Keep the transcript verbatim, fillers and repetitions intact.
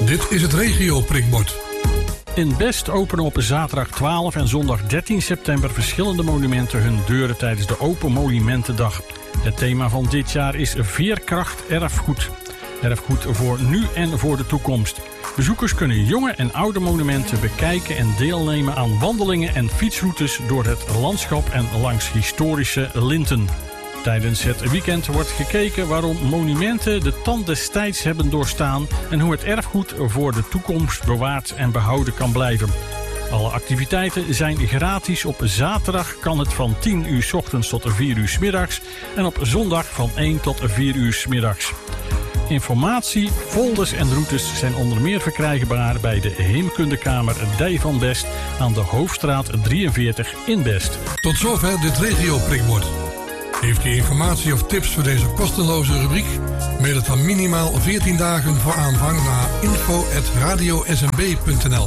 Dit is het regio-prikbord. In Best openen op zaterdag twaalf en zondag dertien september verschillende monumenten hun deuren tijdens de Open Monumentendag. Het thema van dit jaar is Veerkracht Erfgoed. Erfgoed voor nu en voor de toekomst. Bezoekers kunnen jonge en oude monumenten bekijken en deelnemen aan wandelingen en fietsroutes door het landschap en langs historische linten. Tijdens het weekend wordt gekeken waarom monumenten de tand des tijds hebben doorstaan en hoe het erfgoed voor de toekomst bewaard en behouden kan blijven. Alle activiteiten zijn gratis. Op zaterdag kan het van tien uur 's ochtends tot vier uur 's middags en op zondag van één tot vier uur 's middags. Informatie, folders en routes zijn onder meer verkrijgbaar bij de Heemkundekamer Dij van Best aan de Hoofdstraat drieënveertig in Best. Tot zover dit regio-prikbord. Heeft u informatie of tips voor deze kosteloze rubriek? Mail het dan minimaal veertien dagen voor aanvang naar info at radio s m b punt n l.